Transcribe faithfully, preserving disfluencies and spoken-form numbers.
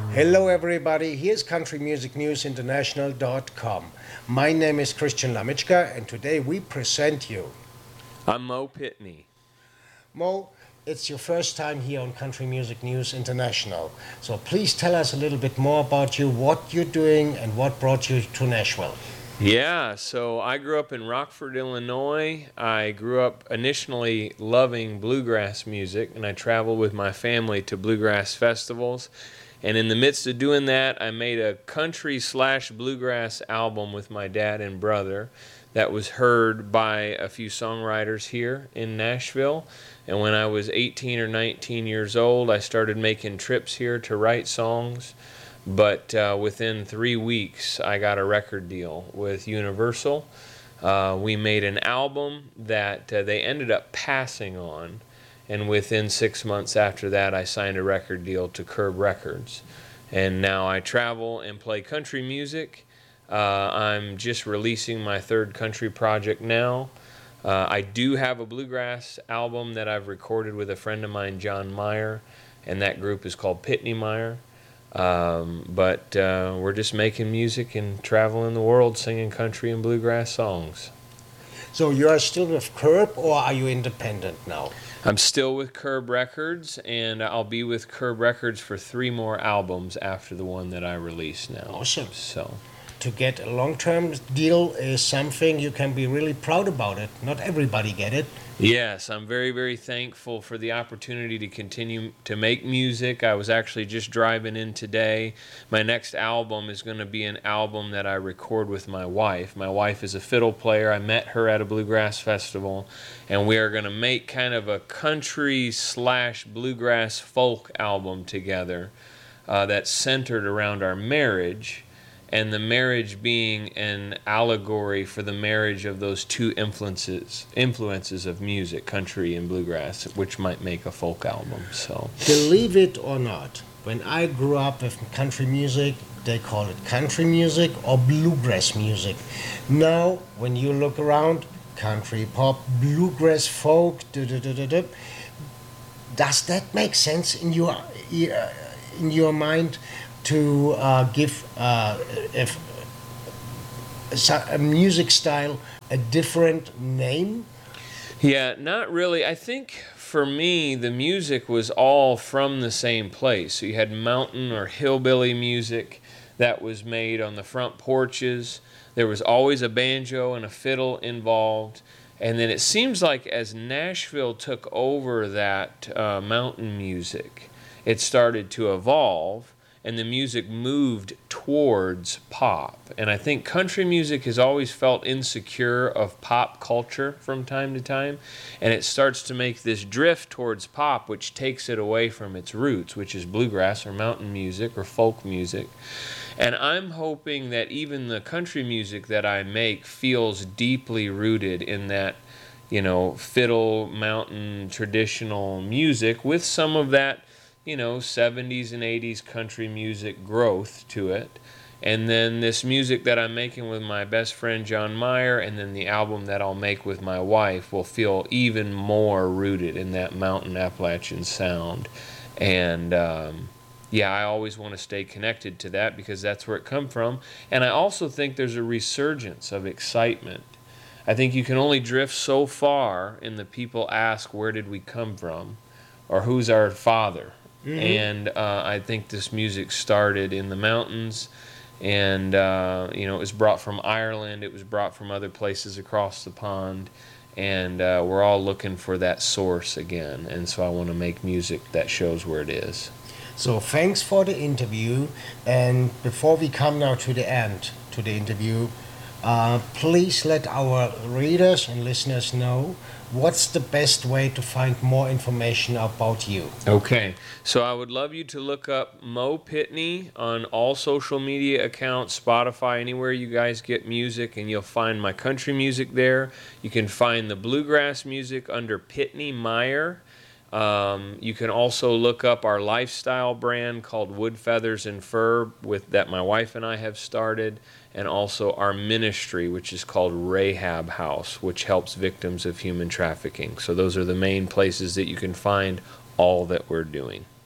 Hello, everybody. Here's country music news international dot com. My name is Christian Lamichka, and today we present you. I'm Mo Pitney. Mo, it's your first time here on Country Music News International. So please tell us a little bit more about you, what you're doing, and what brought you to Nashville. Yeah, so I grew up in Rockford, Illinois. I grew up initially loving bluegrass music, and I traveled with my family to bluegrass festivals. And in the midst of doing that, I made a country slash bluegrass album with my dad and brother that was heard by a few songwriters here in Nashville. And when I was eighteen or nineteen years old, I started making trips here to write songs. But uh, within three weeks, I got a record deal with Universal. Uh, we made an album that uh, they ended up passing on. And within six months after that, I signed a record deal to Curb Records. And now I travel and play country music. Uh, I'm just releasing my third country project now. Uh, I do have a bluegrass album that I've recorded with a friend of mine, John Meyer, and that group is called Pitney Meyer. Um, but uh, we're just making music and traveling the world singing country and bluegrass songs. So you are still with Curb, or are you independent now? I'm still with Curb Records, and I'll be with Curb Records for three more albums after the one that I release now. Awesome. So, to get a long-term deal is something you can be really proud about it. Not everybody get it. Yes, I'm very, very thankful for the opportunity to continue to make music. I was actually just driving in today. My next album is going to be an album that I record with my wife. My wife is a fiddle player. I met her at a bluegrass festival, and we are going to make kind of a country slash bluegrass folk album together uh, that's centered around our marriage, and the marriage being an allegory for the marriage of those two influences influences of music, country and bluegrass, which might make a folk album. So, believe it or not, when I grew up with country music, they call it country music or bluegrass music. Now, when you look around, country, pop, bluegrass, folk, da, da, da, da, da, does that make sense in your in your mind? To uh, give uh, if a music style a different name? Yeah, not really. I think for me, the music was all from the same place. So you had mountain or hillbilly music that was made on the front porches. There was always a banjo and a fiddle involved. And then it seems like as Nashville took over that uh, mountain music, it started to evolve, and the music moved towards pop. And I think country music has always felt insecure of pop culture from time to time, and it starts to make this drift towards pop, which takes it away from its roots, which is bluegrass or mountain music or folk music. And I'm hoping that even the country music that I make feels deeply rooted in that, you know, fiddle, mountain, traditional music with some of that, you know, seventies and eighties country music growth to it. And then this music that I'm making with my best friend John Meyer, and then the album that I'll make with my wife will feel even more rooted in that mountain Appalachian sound. And um, yeah, I always want to stay connected to that because that's where it comes from. And I also think there's a resurgence of excitement. I think you can only drift so far in the people ask, where did we come from? Or who's our father? Mm-hmm. And uh, I think this music started in the mountains, and uh, you know, it was brought from Ireland, it was brought from other places across the pond, and uh, we're all looking for that source again, and so I want to make music that shows where it is. So thanks for the interview, and before we come now to the end to the interview, uh, please let our readers and listeners know what's the best way to find more information about you. Okay, so I would love you to look up Mo Pitney on all social media accounts, Spotify, anywhere you guys get music, and you'll find my country music there. You can find the bluegrass music under Pitney Meyer. Um, you can also look up our lifestyle brand called Wood, Feathers, and Fur with that my wife and I have started, and also our ministry, which is called Rahab House, which helps victims of human trafficking. So those are the main places that you can find all that we're doing.